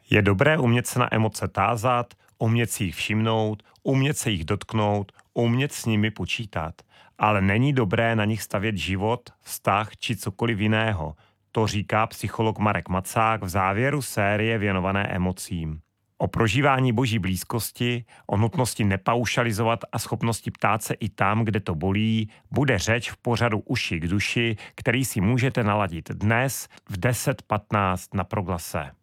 Je dobré umět se na emoce tázat, umět si jich všimnout, umět se jich dotknout, umět s nimi počítat. Ale není dobré na nich stavět život, vztah či cokoliv jiného. To říká psycholog Marek Macák v závěru série věnované emocím. O prožívání boží blízkosti, o nutnosti nepaušalizovat a schopnosti ptát se i tam, kde to bolí, bude řeč v pořadu Uši k duši, který si můžete naladit dnes v 10:15 na Proglase.